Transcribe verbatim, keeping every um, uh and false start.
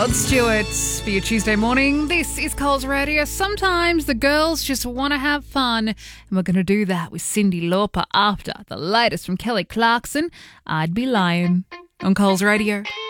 Rod Stewart for your Tuesday morning. This is Coles Radio. Sometimes the girls just want to have fun, and we're going to do that with Cyndi Lauper after the latest from Kelly Clarkson, I'd Be Lying, on Coles Radio.